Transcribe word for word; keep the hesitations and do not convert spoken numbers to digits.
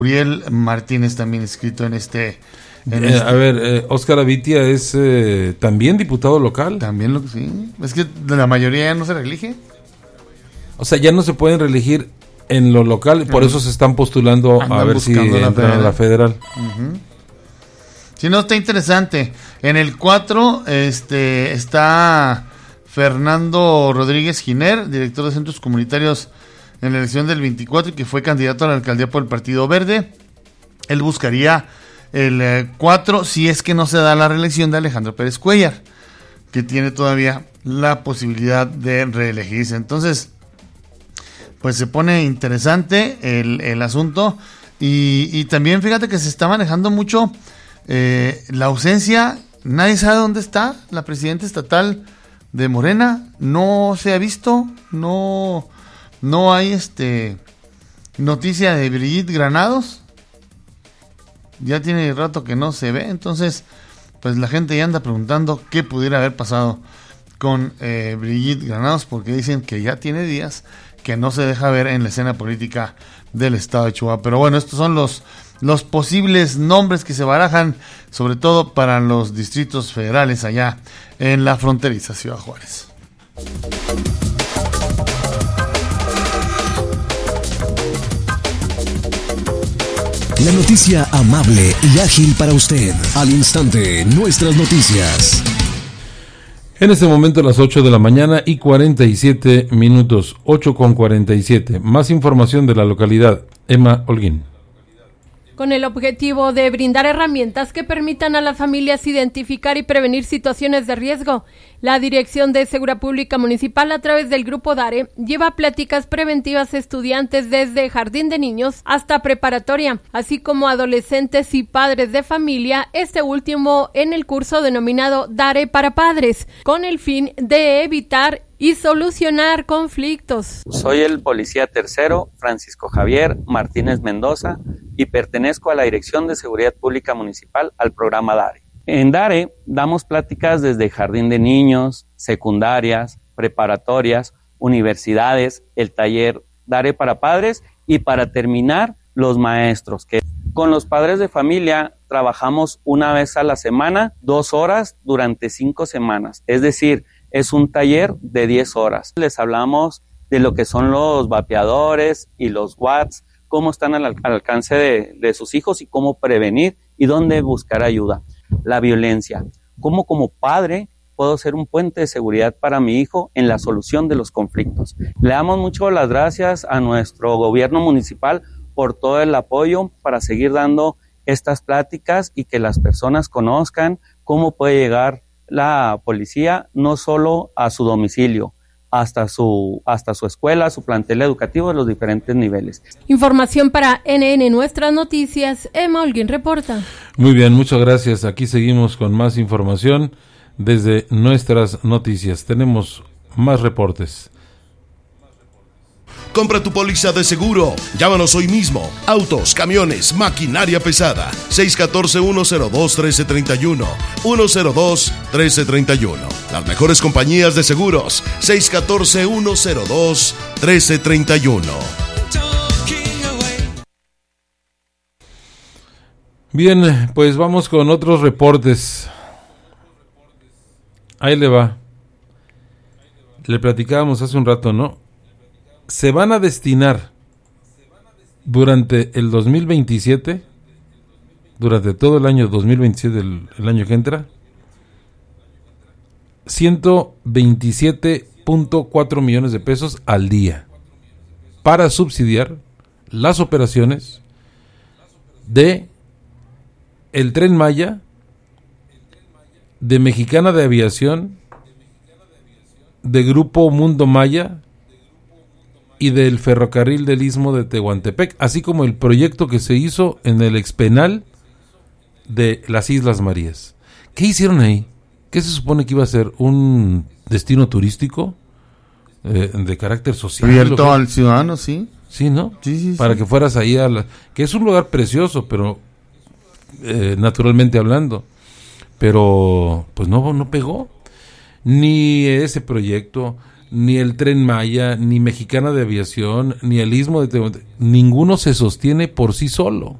Uriel Martínez también inscrito en este... En eh, este. A ver, eh, Óscar Avitia es eh, también diputado local. También lo que sí. Es que la mayoría ya no se reelige. O sea, ya no se pueden reelegir en lo local, por eso se están postulando Andan a ver si buscando la entran a la federal. Uh-huh. Si no, está interesante. En el cuatro este, está Fernando Rodríguez Giner, director de Centros Comunitarios en la elección del veinticuatro y que fue candidato a la alcaldía por el Partido Verde. Él buscaría el eh, cuatro si es que no se da la reelección de Alejandro Pérez Cuellar, que tiene todavía la posibilidad de reelegirse. Entonces, pues se pone interesante el, el asunto y, y también fíjate que se está manejando mucho eh, la ausencia. Nadie sabe dónde está la presidenta estatal de Morena, no se ha visto, no, no hay este noticia de Brigitte Granados, ya tiene rato que no se ve, entonces pues la gente ya anda preguntando qué pudiera haber pasado con eh, Brigitte Granados, porque dicen que ya tiene días que no se deja ver en la escena política del estado de Chihuahua. Pero bueno, estos son los, los posibles nombres que se barajan, sobre todo para los distritos federales allá en la fronteriza Ciudad Juárez. La noticia amable y ágil para usted. Al instante, nuestras noticias. En este momento las ocho de la mañana y cuarenta y siete minutos, ocho con cuarenta y siete. Más información de la localidad. Emma Holguín. Con el objetivo de brindar herramientas que permitan a las familias identificar y prevenir situaciones de riesgo, la Dirección de Seguridad Pública Municipal, a través del Grupo DARE, lleva pláticas preventivas a estudiantes desde jardín de niños hasta preparatoria, así como adolescentes y padres de familia, este último en el curso denominado DARE para Padres, con el fin de evitar y solucionar conflictos. Soy el policía tercero, Francisco Javier Martínez Mendoza, y pertenezco a la Dirección de Seguridad Pública Municipal al programa DARE. En DARE damos pláticas desde jardín de niños, secundarias, preparatorias, universidades, el taller DARE para padres y para terminar los maestros. Que con los padres de familia trabajamos una vez a la semana, dos horas durante cinco semanas, es decir, es un taller de diez horas. Les hablamos de lo que son los vapeadores y los watts, cómo están al, al alcance de, de sus hijos y cómo prevenir y dónde buscar ayuda. La violencia, cómo como padre puedo ser un puente de seguridad para mi hijo en la solución de los conflictos. Le damos mucho las gracias a nuestro gobierno municipal por todo el apoyo para seguir dando estas pláticas y que las personas conozcan cómo puede llegar la policía no solo a su domicilio, hasta su hasta su escuela, su plantel educativo de los diferentes niveles. Información para N N Nuestras Noticias, Emma Holguín reporta. Muy bien, muchas gracias. Aquí seguimos con más información desde Nuestras Noticias. Tenemos más reportes. Compra tu póliza de seguro. Llámanos hoy mismo. Autos, camiones, maquinaria pesada. seis uno cuatro, uno cero dos, uno tres tres uno. uno cero dos, uno tres tres uno. Las mejores compañías de seguros. seis uno cuatro, uno cero dos, uno tres tres uno. Bien, pues vamos con otros reportes. Ahí le va. Le platicábamos hace un rato, ¿no? Se van a destinar durante el dos mil veintisiete, durante todo el año dos mil veintisiete, el, el año que entra, ciento veintisiete punto cuatro millones de pesos al día para subsidiar las operaciones de el Tren Maya, de Mexicana de Aviación, de Grupo Mundo Maya y del ferrocarril del Istmo de Tehuantepec, así como el proyecto que se hizo en el expenal de las Islas Marías. ¿Qué hicieron ahí? ¿Qué se supone que iba a ser? ¿Un destino turístico eh, de carácter social? Abierto al ciudadano, sí. Sí, ¿no? Sí, sí, Para sí. que fueras ahí a la... Que es un lugar precioso, pero eh, naturalmente hablando. Pero pues no, no pegó. Ni ese proyecto, ni el Tren Maya, ni Mexicana de Aviación, ni el Istmo de Tehuantepec, ninguno se sostiene por sí solo.